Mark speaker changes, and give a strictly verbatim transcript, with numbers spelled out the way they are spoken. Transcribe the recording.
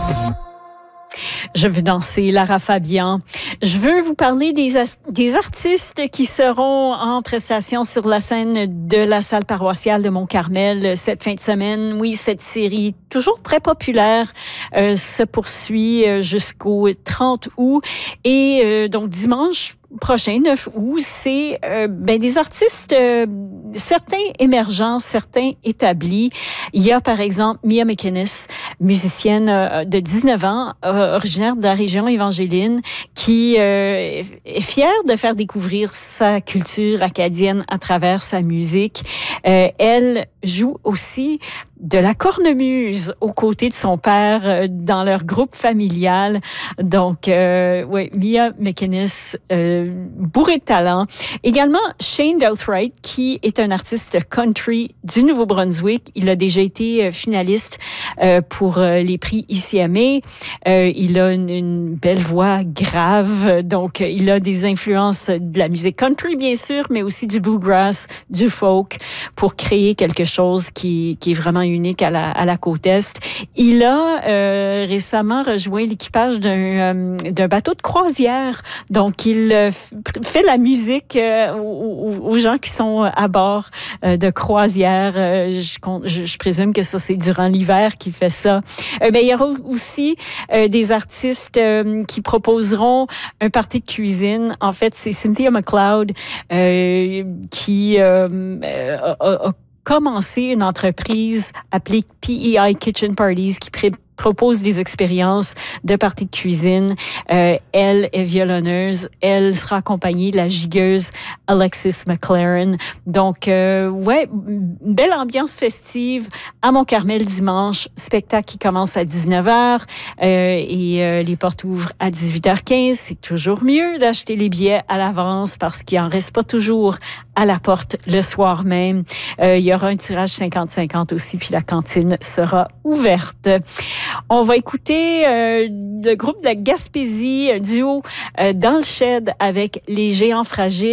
Speaker 1: Je veux danser, Lara Fabian. Je veux vous parler des, des artistes qui seront en prestation sur la scène de la salle paroissiale de Mont-Carmel cette fin de semaine. Oui, cette série, toujours très populaire, euh, se poursuit jusqu'au trente août. Et euh, donc, dimanche prochain, neuf août, c'est euh, ben, des artistes, euh, certains émergents, certains établis. Il y a, par exemple, Mia McInnes, musicienne euh, de dix-neuf ans, euh, originaire de la région évangéline, qui euh, est fière de faire découvrir sa culture acadienne à travers sa musique. Euh, elle joue aussi de la cornemuse aux côtés de son père euh, dans leur groupe familial. Donc, euh, ouais, Mia McInnes, euh, bourrée de talent. Également, Shane Douthright, qui est un artiste country du Nouveau-Brunswick. Il a déjà été euh, finaliste euh, pour euh, les prix I C M A. Euh, il a une, une belle voix grave. Donc, il a des influences de la musique country, bien sûr, mais aussi du bluegrass, du folk, pour créer quelque chose qui, qui est vraiment unique à la, à la côte Est. Il a euh, récemment rejoint l'équipage d'un, euh, d'un bateau de croisière. Donc, il euh, fait la musique euh, aux, aux gens qui sont à bord euh, de croisière. Euh, je, je, je présume que ça, c'est durant l'hiver qu'il fait ça. Euh, ben, il y aura aussi euh, des artistes euh, qui proposeront un party de cuisine. En fait, c'est Cynthia McLeod euh, qui euh, a, a commencé une entreprise appelée P E I Kitchen Parties qui pré- propose des expériences de parties de cuisine. Euh, elle est violonneuse. Elle sera accompagnée de la gigueuse Alexis McLaren. Donc, euh, ouais, une belle ambiance festive à Mont-Carmel dimanche. Spectacle qui commence à dix-neuf heures euh, et euh, les portes ouvrent à dix-huit heures quinze. C'est toujours mieux d'acheter les billets à l'avance parce qu'il en reste pas toujours à la porte le soir même. Euh, il y aura un tirage cinquante cinquante aussi, puis la cantine sera ouverte. On va écouter euh, le groupe de la Gaspésie, un duo euh, dans le shed avec les Géants Fragiles.